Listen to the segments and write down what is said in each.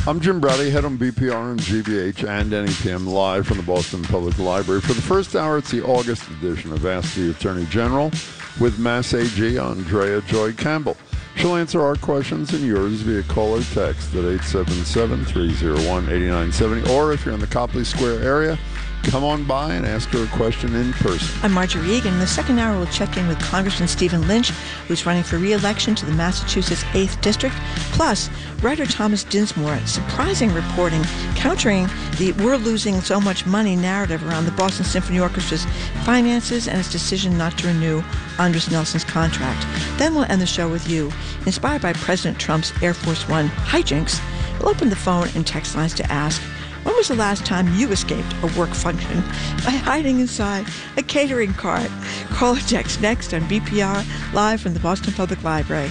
I'm Jim Brady, head on BPR and GBH and NEPM, live from the Boston Public Library. For the first hour, it's the August edition of Ask the Attorney General with Mass AG Andrea Joy Campbell. She'll answer our questions and yours via call or text at 877-301-8970. Or if you're in the Copley Square area, come on by and ask her a question in person. I'm Marjorie Egan. In the second hour, we'll check in with Congressman Stephen Lynch, who's running for re-election to the Massachusetts 8th District. Plus, writer Thomas Dinsmore, surprising reporting, countering the "we're losing so much money" narrative around the Boston Symphony Orchestra's finances and its decision not to renew Andres Nelson's contract. Then we'll end the show with you. Inspired by President Trump's Air Force One hijinks, we'll open the phone and text lines to ask, when was the last time you escaped a work function by hiding inside a catering cart? Call or text next on BPR, live from the Boston Public Library.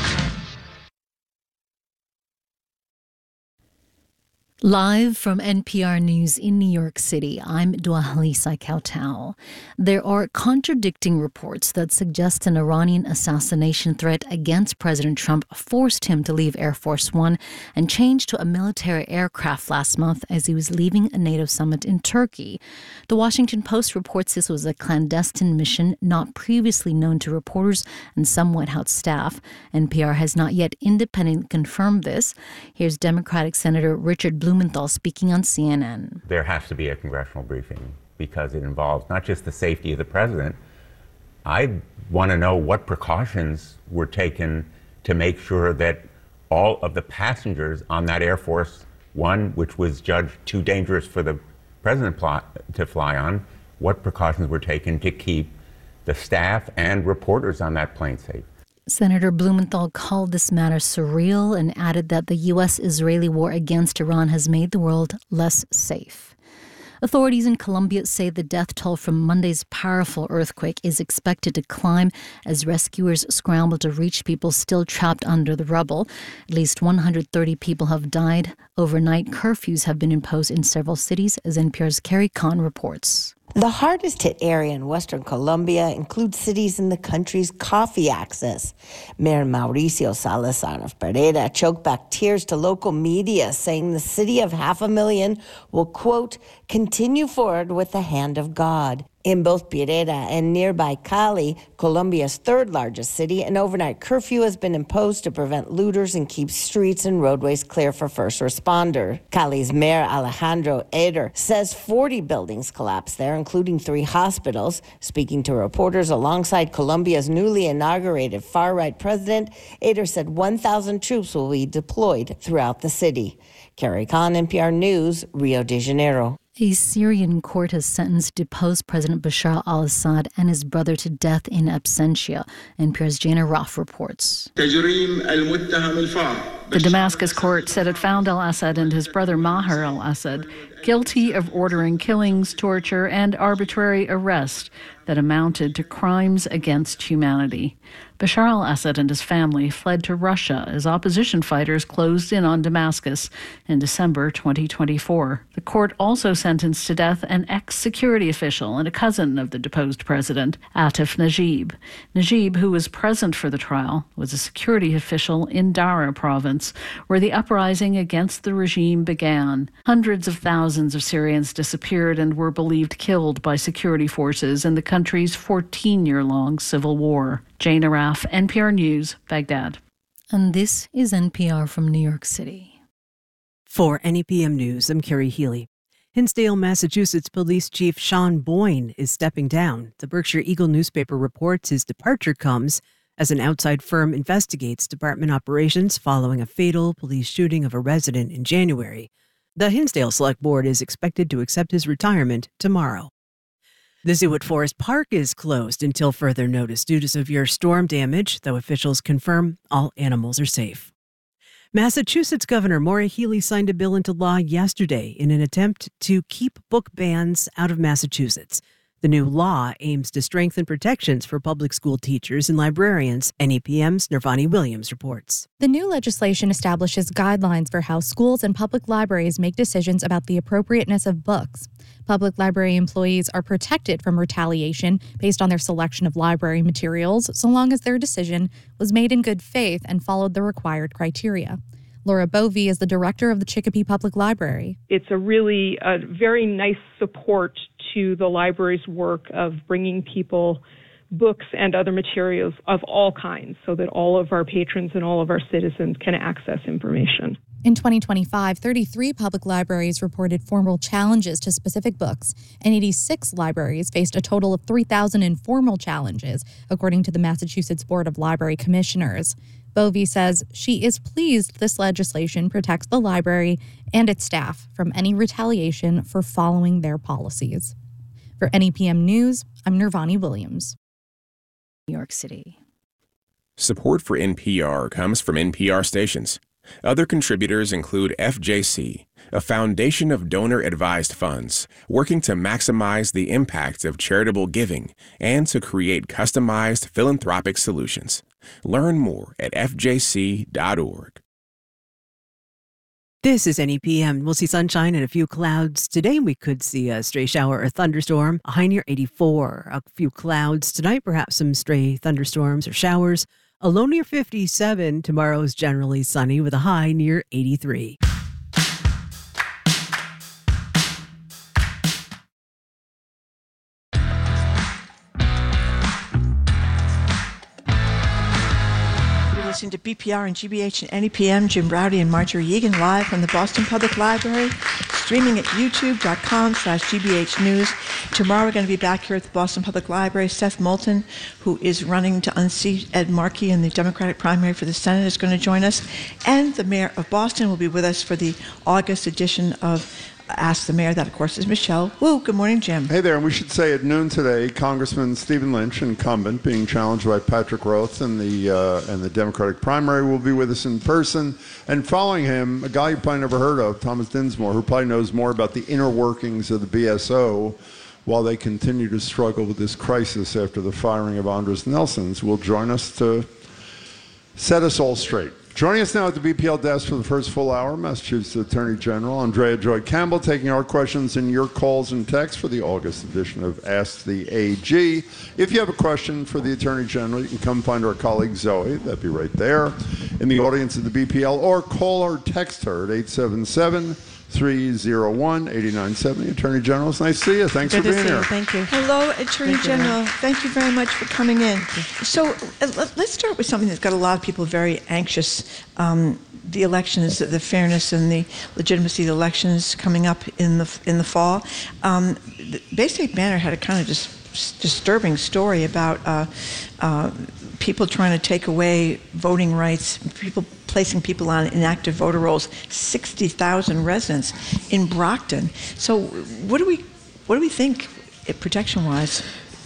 Live from NPR News in New York City, I'm Dwalisa Kautal. There are contradicting reports that suggest an Iranian assassination threat against President Trump forced him to leave Air Force One and change to a military aircraft last month as he was leaving a NATO summit in Turkey. The Washington Post reports this was a clandestine mission not previously known to reporters and some White House staff. NPR has not yet independently confirmed this. Here's Democratic Senator Richard Blumenthal speaking on CNN. There has to be a congressional briefing because it involves not just the safety of the president. I want to know what precautions were taken to make sure that all of the passengers on that Air Force One, which was judged too dangerous for the president to fly on, what precautions were taken to keep the staff and reporters on that plane safe. Senator Blumenthal called this matter surreal and added that the U.S.-Israeli war against Iran has made the world less safe. Authorities in Colombia say the death toll from Monday's powerful earthquake is expected to climb as rescuers scramble to reach people still trapped under the rubble. At least 130 people have died. Overnight curfews have been imposed in several cities, as NPR's Carrie Kahn reports. The hardest hit area in western Colombia includes cities in the country's coffee axis. Mayor Mauricio Salazar of Pereira choked back tears to local media, saying the city of 500,000 will, quote, continue forward with the hand of God. In both Pereira and nearby Cali, Colombia's third largest city, an overnight curfew has been imposed to prevent looters and keep streets and roadways clear for first responders. Cali's Mayor Alejandro Eder says 40 buildings collapsed there, including 3 hospitals. Speaking to reporters alongside Colombia's newly inaugurated far-right president, Eder said 1,000 troops will be deployed throughout the city. Carrie Kahn, NPR News, Rio de Janeiro. A Syrian court has sentenced deposed President Bashar al-Assad and his brother to death in absentia. NPR's Jana Roth reports. The Damascus court said it found al-Assad and his brother Maher al-Assad guilty of ordering killings, torture, and arbitrary arrest that amounted to crimes against humanity. Bashar al-Assad and his family fled to Russia as opposition fighters closed in on Damascus in December 2024. The court also sentenced to death an ex-security official and a cousin of the deposed president, Atif Najib. Najib, who was present for the trial, was a security official in Dara province, where the uprising against the regime began. Hundreds of thousands of Syrians disappeared and were believed killed by security forces in the country's 14-year-long civil war. Jane Araf, NPR News, Baghdad. And this is NPR from New York City. For NEPM News, I'm Carrie Healy. Hinsdale, Massachusetts Police Chief Sean Boyne is stepping down. The Berkshire Eagle newspaper reports his departure comes as an outside firm investigates department operations following a fatal police shooting of a resident in January. The Hinsdale Select Board is expected to accept his retirement tomorrow. The zoo at Forest Park is closed until further notice due to severe storm damage, though officials confirm all animals are safe. Massachusetts Governor Maura Healey signed a bill into law yesterday in an attempt to keep book bans out of Massachusetts. The new law aims to strengthen protections for public school teachers and librarians. NEPM's Nirvani Williams reports. The new legislation establishes guidelines for how schools and public libraries make decisions about the appropriateness of books. Public library employees are protected from retaliation based on their selection of library materials, so long as their decision was made in good faith and followed the required criteria. Laura Bovey is the director of the Chicopee Public Library. It's a very nice support to the library's work of bringing people books and other materials of all kinds so that all of our patrons and all of our citizens can access information. In 2025, 33 public libraries reported formal challenges to specific books, and 86 libraries faced a total of 3,000 informal challenges, according to the Massachusetts Board of Library Commissioners. Bovey says she is pleased this legislation protects the library and its staff from any retaliation for following their policies. For NEPM News, I'm Nirvani Williams. New York City. Support for NPR comes from NPR stations. Other contributors include FJC, a foundation of donor-advised funds working to maximize the impact of charitable giving and to create customized philanthropic solutions. Learn more at fjc.org. This is NEPM. We'll see sunshine and a few clouds. Today we could see a stray shower or thunderstorm, a high near 84. A few clouds tonight, perhaps some stray thunderstorms or showers. A low near 57. Tomorrow is generally sunny with a high near 83. Listening to BPR and GBH and NEPM, Jim Browdy and Marjorie Yegan live from the Boston Public Library, streaming at youtube.com/GBH News. Tomorrow we're going to be back here at the Boston Public Library. Seth Moulton, who is running to unseat Ed Markey in the Democratic primary for the Senate, is going to join us. And the mayor of Boston will be with us for the August edition of Ask the Mayor. That, of course, is Michelle Wu. Good morning, Jim. Hey there, and we should say at noon today, Congressman Stephen Lynch, incumbent, being challenged by Patrick Roth in the Democratic primary, will be with us in person. And following him, a guy you probably never heard of, Thomas Dinsmore, who probably knows more about the inner workings of the BSO while they continue to struggle with this crisis after the firing of Andres Nelsons, will join us to set us all straight. Joining us now at the BPL desk for the first full hour, Massachusetts Attorney General Andrea Joy Campbell, taking our questions and your calls and texts for the August edition of Ask the AG. If you have a question for the Attorney General, you can come find our colleague Zoe, that'd be right there, in the audience at the BPL, or call or text her at 877-301-8970. Attorney General, it's nice to see you. Thanks for being here. Thank you. Hello, Attorney General. Thank you very much for coming in. So let's start with something that's got a lot of people very anxious. The elections, the fairness and the legitimacy of the elections coming up in the fall. Bay State Banner had a kind of disturbing story about people trying to take away voting rights, placing people on inactive voter rolls, 60,000 residents in Brockton. So what do we think protection-wise?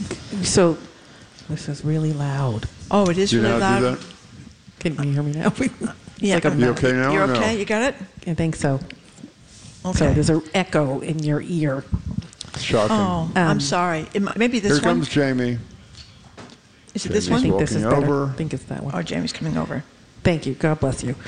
So this is really loud. Oh, it is really loud. Do that? Can you hear me now? Yeah. Like you okay now? You're or okay? No? You got it? I think so. Okay. So there's an echo in your ear. Shocking. Oh, I'm sorry. Maybe this Here one? comes Jamie. Is it this Jamie's one? I think this is walking better. over. I think it's that one. Oh, Jamie's coming over. Thank you. God bless you.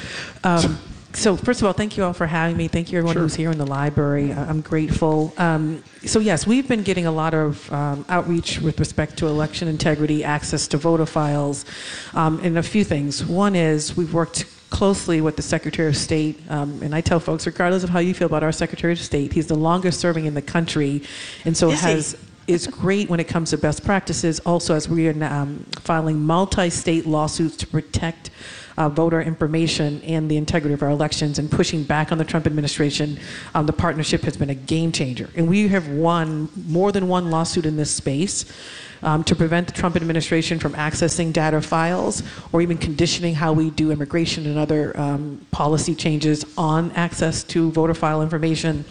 So first of all, thank you all for having me. Thank you everyone who's here in the library. I'm grateful. So yes, we've been getting a lot of outreach with respect to election integrity, access to voter files, and a few things. One is we've worked closely with the Secretary of State, and I tell folks, regardless of how you feel about our Secretary of State, he's the longest serving in the country, and so is great when it comes to best practices. Also, as we are filing multi-state lawsuits to protect voter information and the integrity of our elections and pushing back on the Trump administration, the partnership has been a game changer. And we have won more than one lawsuit in this space to prevent the Trump administration from accessing data files or even conditioning how we do immigration and other policy changes on access to voter file information.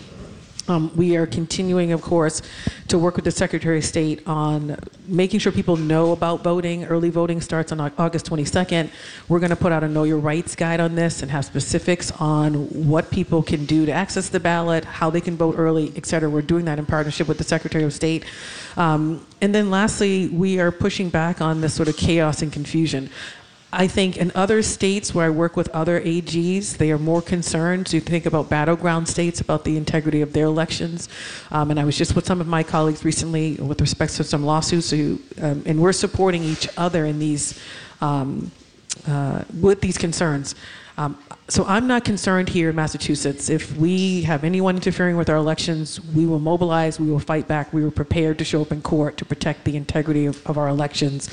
We are continuing, of course, to work with the Secretary of State on making sure people know about voting. Early voting starts on August 22nd. We're going to put out a Know Your Rights guide on this and have specifics on what people can do to access the ballot, how they can vote early, et cetera. We're doing that in partnership with the Secretary of State. And then lastly, we are pushing back on this sort of chaos and confusion. I think in other states where I work with other AGs, they are more concerned. So you think about battleground states, about the integrity of their elections. And I was just with some of my colleagues recently with respect to some lawsuits. And we're supporting each other in these, with these concerns. So I'm not concerned here in Massachusetts. If we have anyone interfering with our elections, we will mobilize, we will fight back, we were prepared to show up in court to protect the integrity of our elections.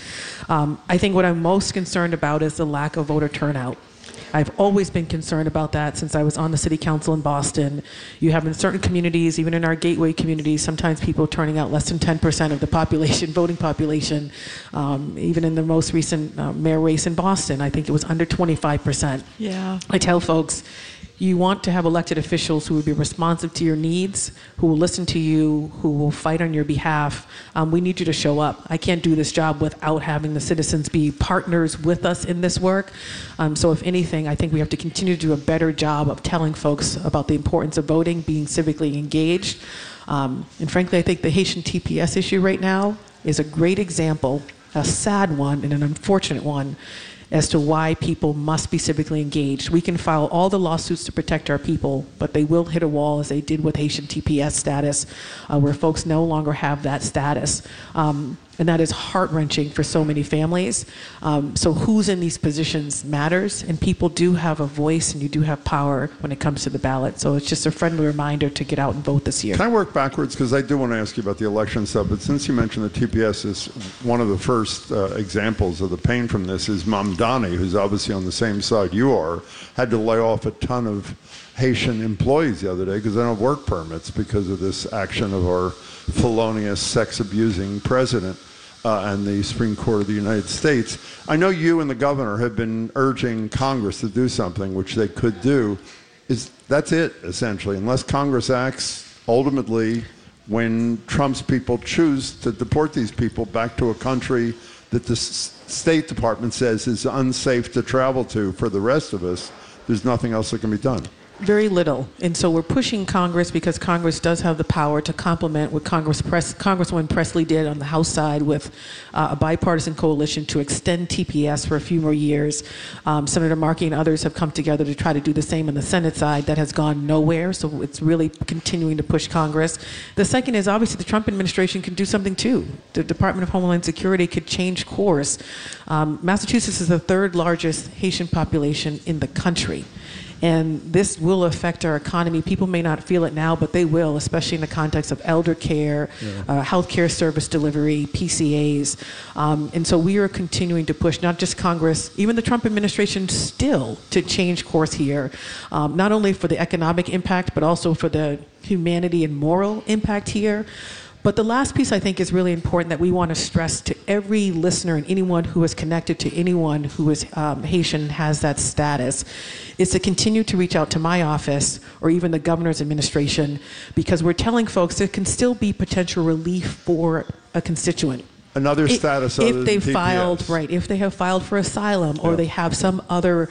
I think what I'm most concerned about is the lack of voter turnout. I've always been concerned about that since I was on the city council in Boston. You have in certain communities, even in our gateway communities, sometimes people turning out less than 10% of the population, voting population. Even in the most recent mayor race in Boston, I think it was under 25%. Yeah. I tell folks, you want to have elected officials who will be responsive to your needs, who will listen to you, who will fight on your behalf. We need you to show up. I can't do this job without having the citizens be partners with us in this work. So if anything, I think we have to continue to do a better job of telling folks about the importance of voting, being civically engaged. And frankly, I think the Haitian TPS issue right now is a great example, a sad one and an unfortunate one, as to why people must be civically engaged. We can file all the lawsuits to protect our people, but they will hit a wall as they did with Haitian TPS status, where folks no longer have that status. And that is heart-wrenching for so many families. So who's in these positions matters, and people do have a voice and you do have power when it comes to the ballot. So it's just a friendly reminder to get out and vote this year. Can I work backwards? Because I do want to ask you about the election stuff, but since you mentioned the TPS is one of the first examples of the pain from this is Mamdani, who's obviously on the same side you are, had to lay off a ton of Haitian employees the other day because they don't have work permits because of this action of our felonious, sex-abusing president. And the Supreme Court of the United States. I know you and the governor have been urging Congress to do something, which they could do. That's it, essentially. Unless Congress acts, ultimately, when Trump's people choose to deport these people back to a country that the State Department says is unsafe to travel to for the rest of us, there's nothing else that can be done. Very little. And so we're pushing Congress because Congress does have the power to complement what Congresswoman Presley did on the House side with a bipartisan coalition to extend TPS for a few more years. Senator Markey and others have come together to try to do the same on the Senate side. That has gone nowhere, so it's really continuing to push Congress. The second is obviously the Trump administration can do something too. The Department of Homeland Security could change course. Massachusetts is the third largest Haitian population in the country. And this will affect our economy. People may not feel it now, but they will, especially in the context of elder care, healthcare service delivery, PCAs. And so we are continuing to push not just Congress, even the Trump administration still to change course here, not only for the economic impact, but also for the humanity and moral impact here. But the last piece I think is really important that we want to stress to every listener and anyone who is connected to anyone who is Haitian has that status is to continue to reach out to my office or even the governor's administration, because we're telling folks there can still be potential relief for a constituent. Another status other than if they TPS. filed, right, if they have filed for asylum or they have some other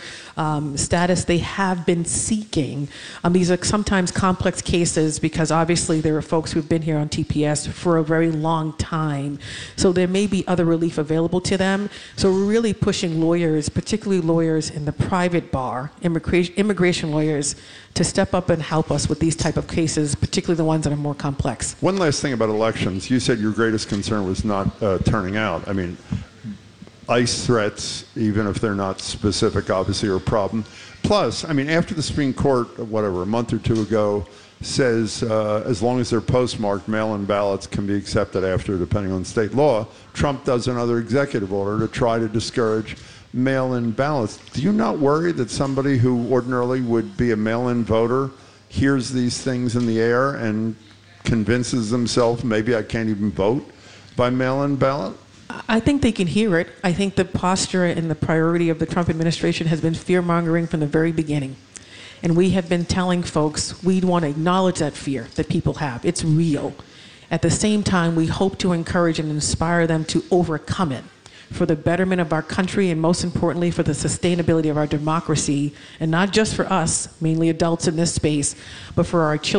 status they have been seeking. These are sometimes complex cases because obviously there are folks who've been here on TPS for a very long time. So there may be other relief available to them. So we're really pushing lawyers, particularly lawyers in the private bar, immigration lawyers, to step up and help us with these type of cases, particularly the ones that are more complex. One last thing about elections. You said your greatest concern was not turning out. I mean, ICE threats, even if they're not specific, obviously are a problem. Plus, I mean, after the Supreme Court, whatever, a month or two ago, says as long as they're postmarked, mail-in ballots can be accepted after, depending on state law, Trump does another executive order to try to discourage mail-in ballots. Do you not worry that somebody who ordinarily would be a mail-in voter hears these things in the air and convinces themselves, maybe I can't even vote by mail-in ballot? I think they can hear it. I think the posture and the priority of the Trump administration has been fear-mongering from the very beginning. And we have been telling folks we want to acknowledge that fear that people have. It's real. At the same time, we hope to encourage and inspire them to overcome it for the betterment of our country and most importantly for the sustainability of our democracy, and not just for us, mainly adults in this space, but for our children.